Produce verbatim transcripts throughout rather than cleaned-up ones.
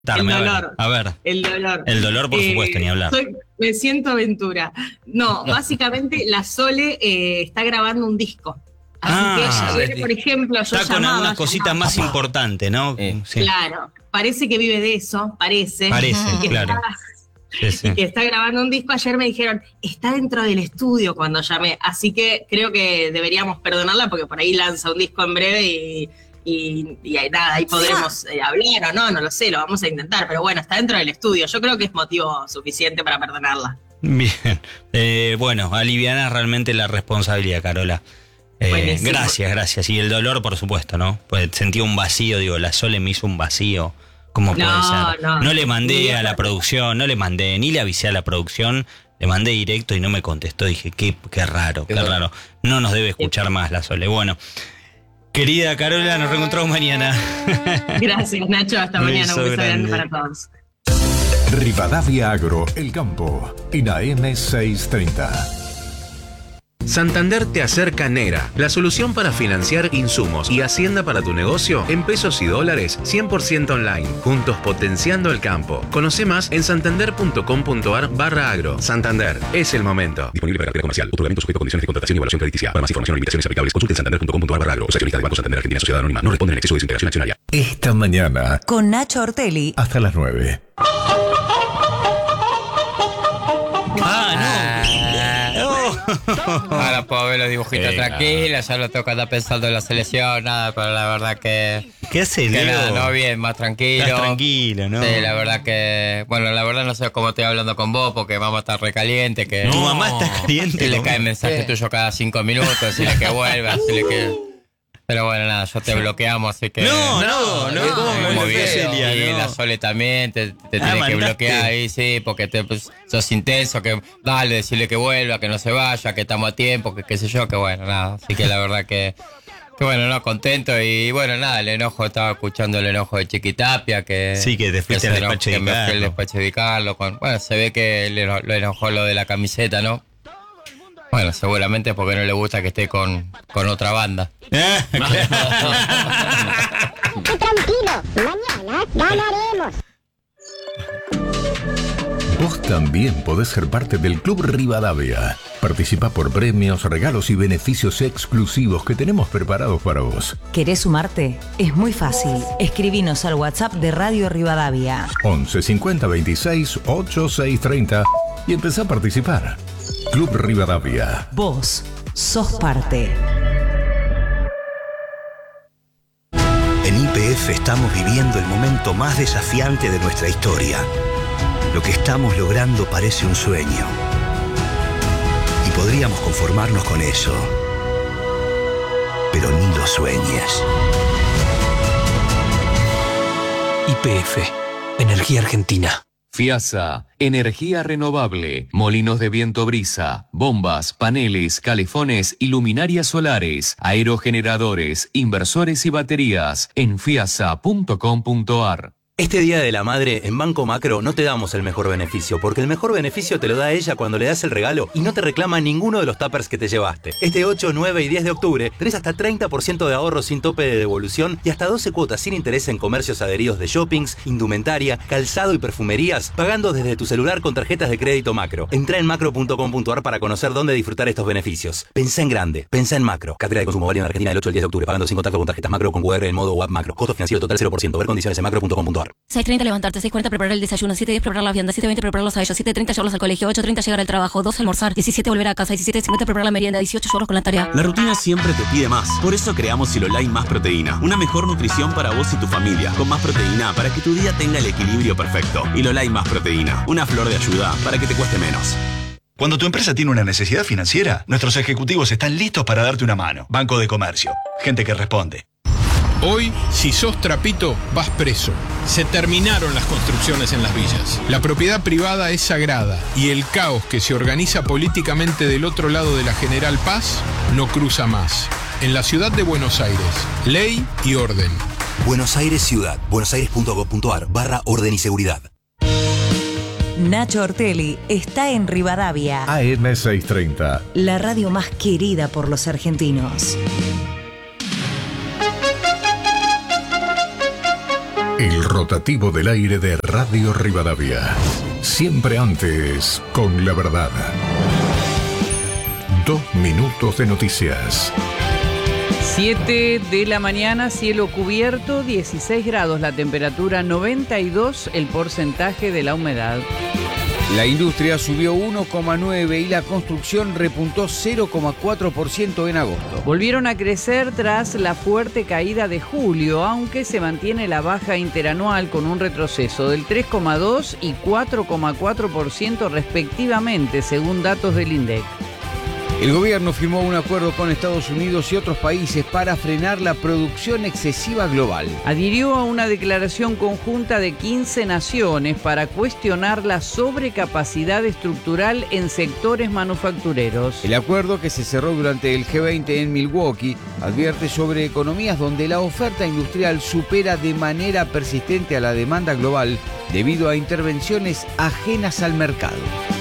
El dolor. A ver. El dolor. El dolor, por Eh, supuesto, ni hablar. soy- me siento aventura. No, básicamente la Sole eh, está grabando un disco. Así Ah, que ayer, por ejemplo, yo Está con llamaba, algunas cositas llamaba. más importantes, ¿no? Eh, Sí. Claro, parece que vive de eso, parece. Parece, Y que claro. está- Sí, sí. y que está grabando un disco. Ayer me dijeron, está dentro del estudio cuando llamé, así que creo que deberíamos perdonarla porque por ahí lanza un disco en breve y, y, y ahí, nada, ahí podremos eh, hablar o no, no lo sé, lo vamos a intentar, pero bueno, está dentro del estudio, yo creo que es motivo suficiente para perdonarla. Bien. Eh, bueno, alivianas realmente la responsabilidad, Carola. Eh, Buenísimo. gracias, gracias. Y el dolor, por supuesto, ¿no? Pues sentí un vacío, digo, la Sole me hizo un vacío. ¿Cómo puede No, ser? no. No le mandé Ni a la eso. producción, no le mandé, ni le avisé a la producción, le mandé directo y no me contestó. Dije, qué, qué raro, qué Qué raro. No nos debe escuchar más la Sole. Bueno, querida Carola, nos reencontramos mañana. Gracias, Nacho, hasta Un mañana, un beso beso grande grande. para todos. Rivadavia Agro, El Campo, en A M seiscientos treinta. Santander te acerca Nera, la solución para financiar insumos y hacienda para tu negocio en pesos y dólares cien por ciento online. Juntos potenciando el campo. Conoce más en santander.com.ar barra agro. Santander, es el momento. Disponible para cartera comercial. Otorgamiento sujeto a condiciones de contratación y evaluación crediticia. Para más información o limitaciones aplicables, consulte en santander.com.ar barra agro. Los accionistas de Banco Santander Argentina Sociedad Anónima no responden en exceso de desintegración accionaria. Esta mañana, Con Nacho Ortelli. hasta las nueve. Ah, no. Ahora puedo ver los dibujitos Venga. tranquilos, ya lo tengo que andar pensando en la selección, nada, pero la verdad que, ¿Qué hace, que Leo? nada, no bien, más tranquilo. Estás tranquilo, ¿no? Sí, la verdad que, bueno, la verdad no sé cómo estoy hablando con vos, porque mamá está recaliente, que Tu mamá está caliente. y le ¿no? cae mensaje tuyo cada cinco minutos, decirle que vuelva, decirle que... Pero bueno, nada, yo te bloqueamos, así que... No, no, no, ¿cómo ¿cómo me me bloqueo? Celia, Y no? la Sole también te, te Ah, tiene que mandaste. bloquear ahí, sí, porque te, pues, sos intenso, que dale, decirle que vuelva, que no se vaya, que estamos a tiempo, que qué sé yo, que bueno, nada. Así que la verdad que, que bueno, no, contento y bueno, nada, el enojo, estaba escuchando el enojo de Chiquitapia, que... Sí, que te fuiste se al eno- despacho de que me fui al Carlos. despacho de Carlos, con, bueno, se ve que le, eno- lo enojó lo de la camiseta, ¿no? Bueno, seguramente porque no le gusta que esté con, con otra banda. Ah, claro. Tranquilo, mañana ganaremos. Vos también podés ser parte del Club Rivadavia. Participa por premios, regalos y beneficios exclusivos que tenemos preparados para vos. ¿Querés sumarte? Es muy fácil. Escribinos al WhatsApp de Radio Rivadavia. once cincuenta veintiséis ochenta y seis treinta y empezá a participar. Club Rivadavia. Vos sos parte. En Y P F estamos viviendo el momento más desafiante de nuestra historia. Lo que estamos logrando parece un sueño. Y podríamos conformarnos con eso. Pero ni lo sueñes. Y P F, Energía Argentina. FIASA, energía renovable, molinos de viento brisa, bombas, paneles, calefones y luminarias solares, aerogeneradores, inversores y baterías en fiasa punto com punto ar. Este Día de la Madre, en Banco Macro no te damos el mejor beneficio, porque el mejor beneficio te lo da ella cuando le das el regalo y no te reclama ninguno de los tuppers que te llevaste. Este ocho, nueve y diez de octubre tenés hasta treinta por ciento de ahorro sin tope de devolución y hasta doce cuotas sin interés en comercios adheridos de shoppings, indumentaria, calzado y perfumerías, pagando desde tu celular con tarjetas de crédito Macro. Entrá en macro punto com punto ar para conocer dónde disfrutar estos beneficios. Pensá en grande, pensá en Macro. Cartera de consumo válida en Argentina del ocho al diez de octubre, pagando sin contacto con tarjetas Macro con Q R en modo web Macro. Costo financiero total cero por ciento. Ver condiciones en macro punto com punto ar. seis treinta levantarte, seis cuarenta preparar el desayuno, siete diez preparar la vianda, siete veinte prepararlos a ellos, siete treinta llevarlos al colegio, ocho treinta llegar al trabajo, doce almorzar, diecisiete volver a casa, diecisiete cincuenta preparar la merienda, dieciocho llevarlos con la tarea. La rutina siempre te pide más. Por eso creamos Silolai Más Proteína. Una mejor nutrición para vos y tu familia. Con más proteína para que tu día tenga el equilibrio perfecto. Hilolai Más Proteína. Una flor de ayuda para que te cueste menos. Cuando tu empresa tiene una necesidad financiera, nuestros ejecutivos están listos para darte una mano. Banco de Comercio. Gente que responde. Hoy, si sos trapito, vas preso. Se terminaron las construcciones en las villas. La propiedad privada es sagrada y el caos que se organiza políticamente del otro lado de la General Paz no cruza más. En la ciudad de Buenos Aires, ley y orden. Buenos Aires Ciudad. buenos aires punto gov punto ar barra orden y seguridad. Nacho Ortelli está en Rivadavia, A M seiscientos treinta. la radio más querida por los argentinos. El rotativo del aire de Radio Rivadavia. Siempre antes, con la verdad. Dos minutos de noticias. siete de la mañana, cielo cubierto, dieciséis grados la temperatura, noventa y dos el porcentaje de la humedad. La industria subió uno coma nueve y la construcción repuntó cero coma cuatro por ciento en agosto. Volvieron a crecer tras la fuerte caída de julio, aunque se mantiene la baja interanual con un retroceso del tres coma dos y cuatro coma cuatro por ciento respectivamente, según datos del INDEC. El gobierno firmó un acuerdo con Estados Unidos y otros países para frenar la producción excesiva global. Adhirió a una declaración conjunta de quince naciones para cuestionar la sobrecapacidad estructural en sectores manufactureros. El acuerdo, que se cerró durante el G veinte en Milwaukee, advierte sobre economías donde la oferta industrial supera de manera persistente a la demanda global debido a intervenciones ajenas al mercado.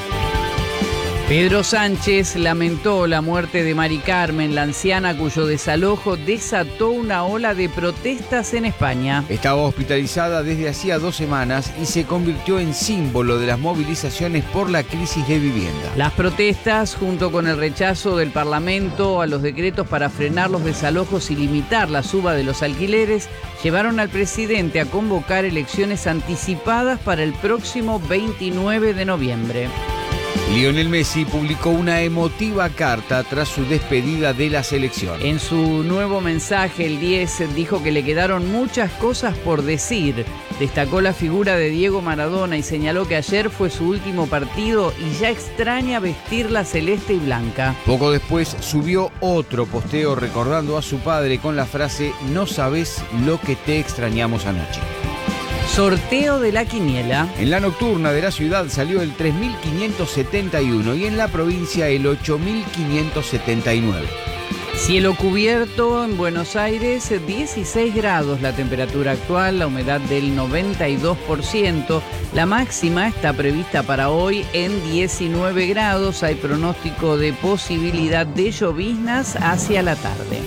Pedro Sánchez lamentó la muerte de Mari Carmen, la anciana cuyo desalojo desató una ola de protestas en España. Estaba hospitalizada desde hacía dos semanas y se convirtió en símbolo de las movilizaciones por la crisis de vivienda. Las protestas, junto con el rechazo del Parlamento a los decretos para frenar los desalojos y limitar la suba de los alquileres, llevaron al presidente a convocar elecciones anticipadas para el próximo veintinueve de noviembre. Lionel Messi publicó una emotiva carta tras su despedida de la selección. En su nuevo mensaje, el diez dijo que le quedaron muchas cosas por decir. Destacó la figura de Diego Maradona y señaló que ayer fue su último partido y ya extraña vestir la celeste y blanca. Poco después subió otro posteo recordando a su padre con la frase: "No sabes lo que te extrañamos anoche". Sorteo de la quiniela. En la nocturna de la ciudad salió el tres mil quinientos setenta y uno y en la provincia el ocho mil quinientos setenta y nueve. Cielo cubierto en Buenos Aires, dieciséis grados la temperatura actual, la humedad del noventa y dos por ciento. La máxima está prevista para hoy en diecinueve grados. Hay pronóstico de posibilidad de lloviznas hacia la tarde.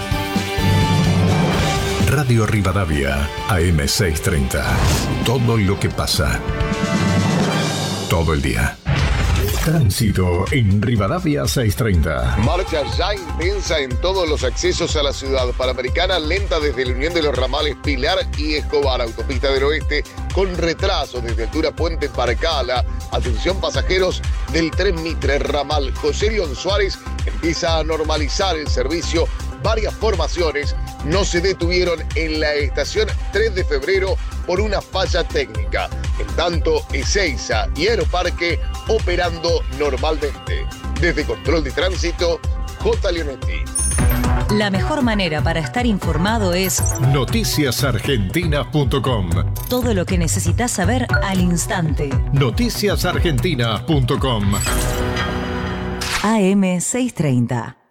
Radio Rivadavia, A M seiscientos treinta. Todo lo que pasa. Todo el día. Tránsito en Rivadavia seiscientos treinta. Marcha ya intensa en todos los accesos a la ciudad. Panamericana lenta desde la unión de los ramales Pilar y Escobar. Autopista del Oeste con retraso desde altura Puente Parcala. Atención pasajeros del tren Mitre. Ramal José León Suárez empieza a normalizar el servicio. Varias formaciones no se detuvieron en la estación tres de febrero por una falla técnica. En tanto, Ezeiza y Aeroparque operando normalmente. Desde Control de Tránsito, J. Leonetti. La mejor manera para estar informado es noticias argentinas punto com. Todo lo que necesitas saber al instante. noticias argentinas punto com. A M seiscientos treinta.